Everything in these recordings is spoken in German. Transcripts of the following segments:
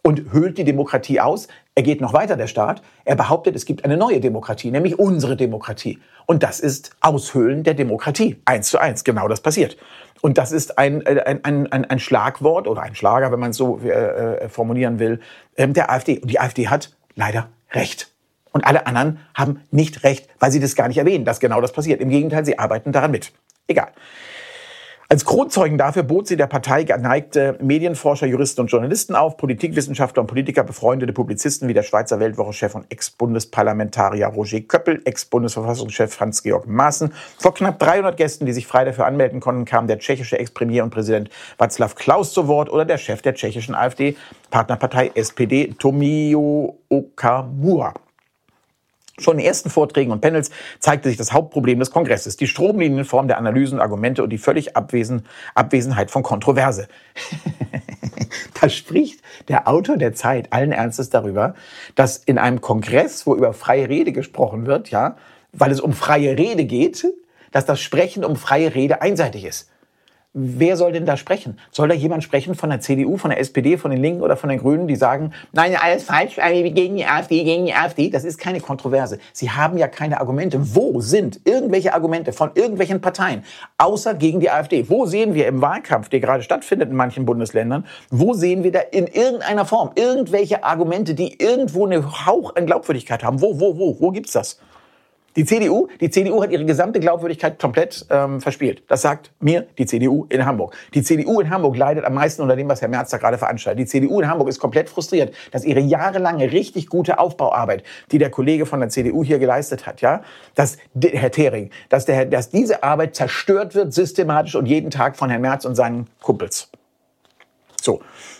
und höhlt die Demokratie aus. Er geht noch weiter, der Staat. Er behauptet, es gibt eine neue Demokratie, nämlich unsere Demokratie. Und das ist Aushöhlen der Demokratie. 1:1, genau das passiert. Und das ist ein Schlagwort oder ein Schlager, wenn man es so formulieren will, der AfD. Und die AfD hat leider Recht. Und alle anderen haben nicht recht, weil sie das gar nicht erwähnen, dass genau das passiert. Im Gegenteil, sie arbeiten daran mit. Egal. Als Kronzeugen dafür bot sie der Partei geneigte Medienforscher, Juristen und Journalisten auf, Politikwissenschaftler und Politiker, befreundete Publizisten wie der Schweizer Weltwoche-Chef und Ex-Bundesparlamentarier Roger Köppel, Ex-Bundesverfassungschef Hans-Georg Maaßen. Vor knapp 300 Gästen, die sich frei dafür anmelden konnten, kam der tschechische Ex-Premier und Präsident Václav Klaus zu Wort oder der Chef der tschechischen AfD-Partnerpartei SPD, Tomio Okamura. Schon in den ersten Vorträgen und Panels zeigte sich das Hauptproblem des Kongresses, die Stromlinienform der Analysen, Argumente und die völlig Abwesenheit von Kontroverse. Da spricht der Autor der Zeit allen Ernstes darüber, dass in einem Kongress, wo über freie Rede gesprochen wird, ja, weil es um freie Rede geht, dass das Sprechen um freie Rede einseitig ist. Wer soll denn da sprechen? Soll da jemand sprechen von der CDU, von der SPD, von den Linken oder von den Grünen, die sagen, nein, alles falsch, gegen die AfD. Das ist keine Kontroverse. Sie haben ja keine Argumente. Wo sind irgendwelche Argumente von irgendwelchen Parteien, außer gegen die AfD? Wo sehen wir im Wahlkampf, der gerade stattfindet in manchen Bundesländern, wo sehen wir da in irgendeiner Form irgendwelche Argumente, die irgendwo einen Hauch an Glaubwürdigkeit haben? Wo gibt's das? Die CDU hat ihre gesamte Glaubwürdigkeit komplett verspielt. Das sagt mir die CDU in Hamburg. Die CDU in Hamburg leidet am meisten unter dem, was Herr Merz da gerade veranstaltet. Die CDU in Hamburg ist komplett frustriert, dass ihre jahrelange richtig gute Aufbauarbeit, die der Kollege von der CDU hier geleistet hat, ja, dass Herr Thering, dass diese Arbeit zerstört wird systematisch und jeden Tag von Herrn Merz und seinen Kumpels. So.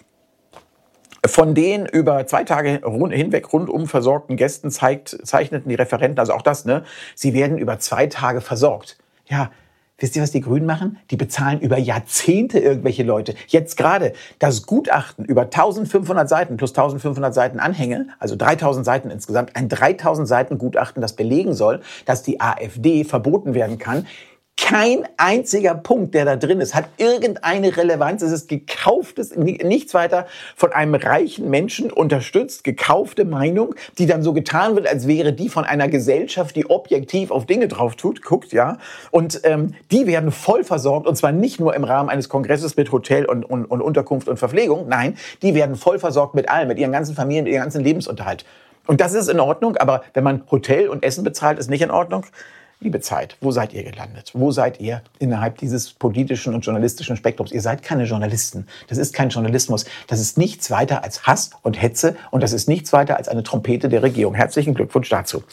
Von den über 2 Tage hinweg rundum versorgten Gästen zeichneten die Referenten, also auch das, ne, sie werden über 2 Tage versorgt. Ja, wisst ihr, was die Grünen machen? Die bezahlen über Jahrzehnte irgendwelche Leute. Jetzt gerade das Gutachten über 1500 Seiten plus 1500 Seiten Anhänge, also 3000 Seiten insgesamt, ein 3000 Seiten Gutachten, das belegen soll, dass die AfD verboten werden kann. Kein einziger Punkt, der da drin ist, hat irgendeine Relevanz. Es ist gekauftes, nichts weiter von einem reichen Menschen unterstützt, gekaufte Meinung, die dann so getan wird, als wäre die von einer Gesellschaft, die objektiv auf Dinge drauf guckt, ja. Und die werden voll versorgt, und zwar nicht nur im Rahmen eines Kongresses mit Hotel und Unterkunft und Verpflegung. Nein, die werden voll versorgt mit allem, mit ihren ganzen Familien, mit ihrem ganzen Lebensunterhalt. Und das ist in Ordnung, aber wenn man Hotel und Essen bezahlt, ist nicht in Ordnung. Liebe Zeit, wo seid ihr gelandet? Wo seid ihr innerhalb dieses politischen und journalistischen Spektrums? Ihr seid keine Journalisten. Das ist kein Journalismus. Das ist nichts weiter als Hass und Hetze, und das ist nichts weiter als eine Trompete der Regierung. Herzlichen Glückwunsch dazu.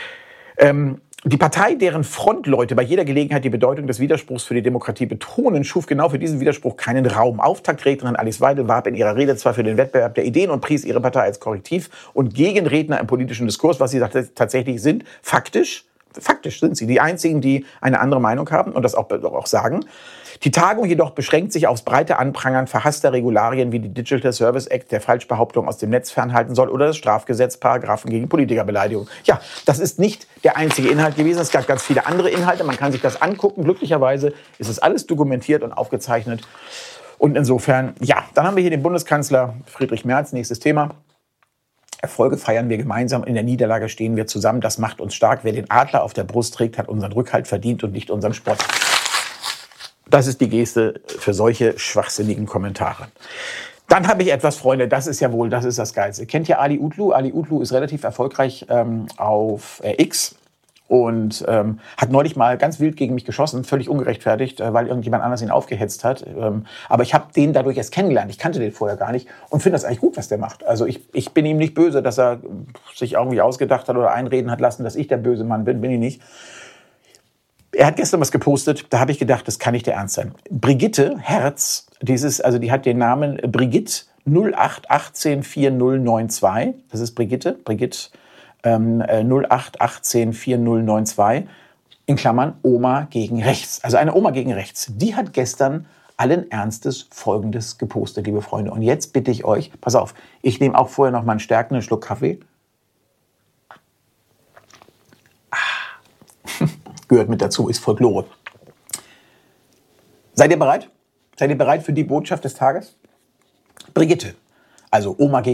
Die Partei, deren Frontleute bei jeder Gelegenheit die Bedeutung des Widerspruchs für die Demokratie betonen, schuf genau für diesen Widerspruch keinen Raum. Auftaktrednerin Alice Weidel warb in ihrer Rede zwar für den Wettbewerb der Ideen und pries ihre Partei als Korrektiv und Gegenredner im politischen Diskurs, was sie tatsächlich sind. Faktisch sind sie die einzigen, die eine andere Meinung haben und das auch sagen. Die Tagung jedoch beschränkt sich aufs breite Anprangern verhasster Regularien wie die Digital Service Act, der Falschbehauptung aus dem Netz fernhalten soll, oder das Strafgesetz, Paragraphen gegen Politikerbeleidigung. Ja, das ist nicht der einzige Inhalt gewesen. Es gab ganz viele andere Inhalte. Man kann sich das angucken. Glücklicherweise ist es alles dokumentiert und aufgezeichnet. Und insofern, ja, dann haben wir hier den Bundeskanzler Friedrich Merz. Nächstes Thema. Erfolge feiern wir gemeinsam, in der Niederlage stehen wir zusammen. Das macht uns stark. Wer den Adler auf der Brust trägt, hat unseren Rückhalt verdient und nicht unseren Spott. Das ist die Geste für solche schwachsinnigen Kommentare. Dann habe ich etwas, Freunde, das ist das Geilste. Kennt ihr Ali Utlu? Ali Utlu ist relativ erfolgreich auf X. Und hat neulich mal ganz wild gegen mich geschossen, völlig ungerechtfertigt, weil irgendjemand anders ihn aufgehetzt hat. Aber ich habe den dadurch erst kennengelernt. Ich kannte den vorher gar nicht und finde das eigentlich gut, was der macht. Also ich bin ihm nicht böse, dass er sich irgendwie ausgedacht hat oder einreden hat lassen, dass ich der böse Mann bin. Bin ich nicht. Er hat gestern was gepostet, da habe ich gedacht, das kann nicht der Ernst sein. Brigitte Herz, die hat den Namen Brigitte 08184092. Das ist Brigitte 08184092, in Klammern Oma gegen rechts. Also eine Oma gegen rechts. Die hat gestern allen Ernstes Folgendes gepostet, liebe Freunde. Und jetzt bitte ich euch, pass auf, ich nehme auch vorher noch mal einen stärkenden Schluck Kaffee. Gehört mit dazu, ist Folklore. Seid ihr bereit? Seid ihr bereit für die Botschaft des Tages? Brigitte, also Oma gegen